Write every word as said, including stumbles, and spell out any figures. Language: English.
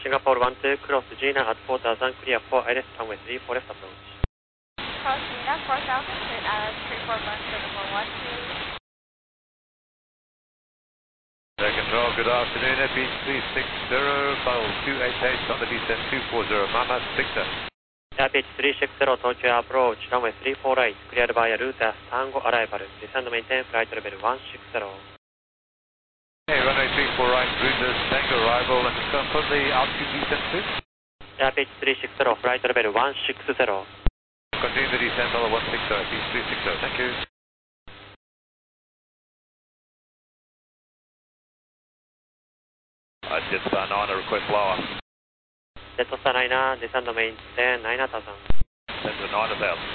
Singapore one two, cross Gina at four thousand, clear for I L S runway three four left approach. Cross Gina, four thousand, clear I L S three four one seven four one two. Air Control, good afternoon, F H three six zero, Foul two eight eight on the descent two four zero, Mama Victor. F H three six zero, Tokyo approach, runway three four right, cleared by a route as Tango arrival, descend maintain flight level one six zero. Hey, runway three four right, route as Tango arrival, and confirm the altitude descent please. F H three six zero, flight level one six zero. Continue the descent on the one six zero, F H three six zero, thank you. Uh, Jetstar nine, a request lower. Jetstar nine, descend maintain nine thousand. Descend to nine thousand.